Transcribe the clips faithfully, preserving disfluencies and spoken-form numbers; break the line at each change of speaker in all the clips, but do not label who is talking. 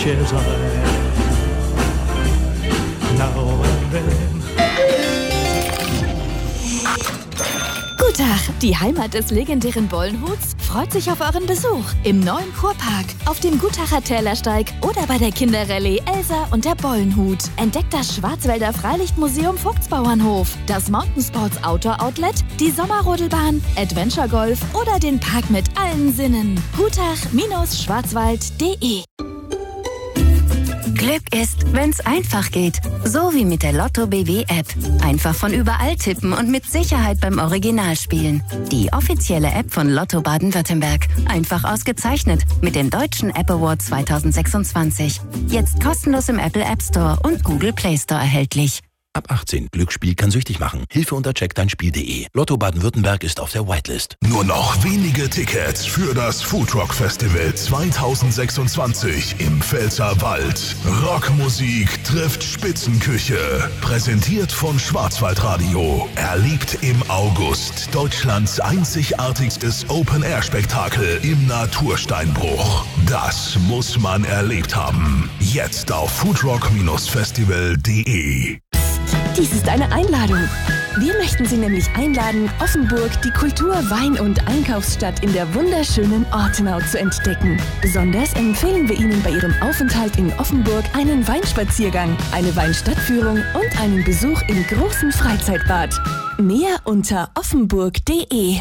much as I now and then.
Gutach, die Heimat des legendären Bollenhuts, freut sich auf euren Besuch im neuen Kurpark, auf dem Gutacher Tälersteig oder bei der Kinderrallye Elsa und der Bollenhut. Entdeckt das Schwarzwälder Freilichtmuseum Vogtsbauernhof, das Mountainsports Outdoor Outlet, die Sommerrodelbahn, Adventure Golf oder den Park mit allen Sinnen. Gutach Schwarzwald punkt de.
Glück ist, wenn's einfach geht. So wie mit der Lotto B W App. Einfach von überall tippen und mit Sicherheit beim Original spielen. Die offizielle App von Lotto Baden-Württemberg. Einfach ausgezeichnet mit dem Deutschen App Award zwanzig sechsundzwanzig. Jetzt kostenlos im Apple App Store und Google Play Store erhältlich.
Ab achtzehn. Glücksspiel kann süchtig machen. Hilfe unter check dein spiel punkt de. Lotto Baden-Württemberg ist auf der Whitelist.
Nur noch wenige Tickets für das Foodrock Festival zwanzig sechsundzwanzig im Pfälzerwald. Rockmusik trifft Spitzenküche. Präsentiert von Schwarzwaldradio. Erlebt im August Deutschlands einzigartigstes Open-Air-Spektakel im Natursteinbruch. Das muss man erlebt haben. Jetzt auf foodrock Festival punkt de.
Dies ist eine Einladung. Wir möchten Sie nämlich einladen, Offenburg, die Kultur-, Wein- und Einkaufsstadt in der wunderschönen Ortenau zu entdecken. Besonders empfehlen wir Ihnen bei Ihrem Aufenthalt in Offenburg einen Weinspaziergang, eine Weinstadtführung und einen Besuch im großen Freizeitbad. Mehr unter offenburg punkt de.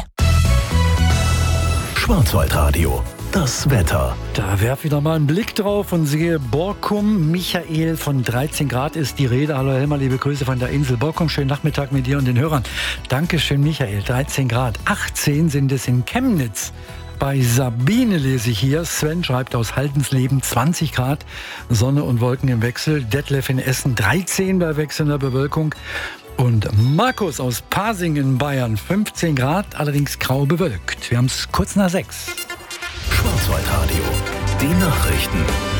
Schwarzwaldradio. Das Wetter.
Da werf wieder mal einen Blick drauf und sehe Borkum. Michael, von dreizehn Grad ist die Rede. Hallo Helmer, liebe Grüße von der Insel Borkum. Schönen Nachmittag mit dir und den Hörern. Dankeschön, Michael. dreizehn Grad. achtzehn sind es in Chemnitz. Bei Sabine lese ich hier. Sven schreibt aus Haldensleben zwanzig Grad. Sonne und Wolken im Wechsel. Detlef in Essen dreizehn bei wechselnder Bewölkung. Und Markus aus Pasing in Bayern fünfzehn Grad, allerdings grau bewölkt. Wir haben es kurz nach sechs.
Schwarzwaldradio. Die Nachrichten.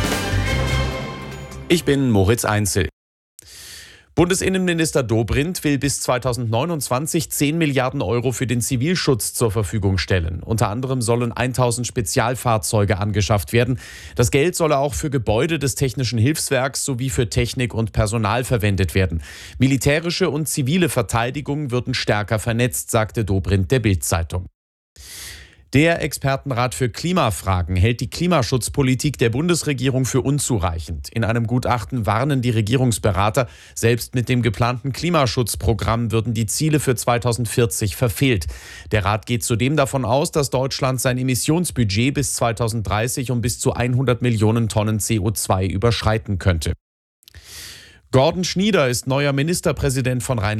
Ich bin Moritz Einzel. Bundesinnenminister Dobrindt will bis zweitausendneunundzwanzig zehn Milliarden Euro für den Zivilschutz zur Verfügung stellen. Unter anderem sollen tausend Spezialfahrzeuge angeschafft werden. Das Geld solle auch für Gebäude des Technischen Hilfswerks sowie für Technik und Personal verwendet werden. Militärische und zivile Verteidigung würden stärker vernetzt, sagte Dobrindt der Bild-Zeitung. Der Expertenrat für Klimafragen hält die Klimaschutzpolitik der Bundesregierung für unzureichend. In einem Gutachten warnen die Regierungsberater, selbst mit dem geplanten Klimaschutzprogramm würden die Ziele für zweitausendvierzig verfehlt. Der Rat geht zudem davon aus, dass Deutschland sein Emissionsbudget bis zweitausenddreißig um bis zu hundert Millionen Tonnen C O zwei überschreiten könnte. Gordon Schnieder ist neuer Ministerpräsident von Rheinland-Pfalz.